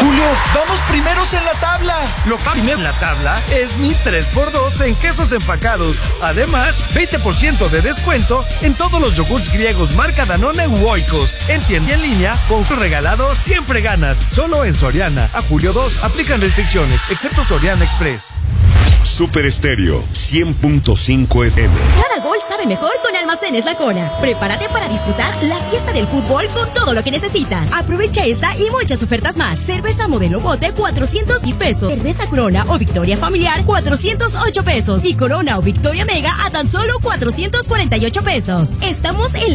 Julio, vamos primeros en la tabla. Lo primero en la tabla es mi 3x2 en quesos empacados. Además, 20% de descuento en todos los yogurts griegos marca Danone u Oikos. En tienda y en línea, con tu regalado siempre ganas. Solo en Soriana. A julio 2 aplican restricciones, excepto Soriana Express. Super Estéreo 100.5 FM. Cada gol sabe mejor con Almacenes La Cona. Prepárate para disfrutar la fiesta del fútbol con todo lo que necesitas. Aprovecha esta y muchas ofertas más. Cerveza modelo bote, 410 pesos. Cerveza Corona o Victoria Familiar, 408 pesos. Y Corona o Victoria Mega a tan solo 448 pesos. Estamos en